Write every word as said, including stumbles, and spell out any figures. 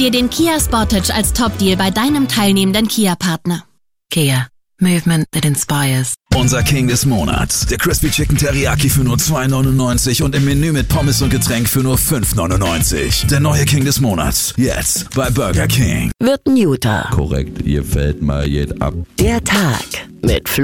dir den Kia Sportage als Top-Deal bei deinem teilnehmenden Kia-Partner. Kia. Movement that inspires. Unser King des Monats. Der Crispy Chicken Teriyaki für nur zwei neunundneunzig und im Menü mit Pommes und Getränk für nur fünf neunundneunzig. Der neue King des Monats. Jetzt bei Burger King. Wird ein Utah. Korrekt, ihr fällt mal jed ab. Der Tag mit Flo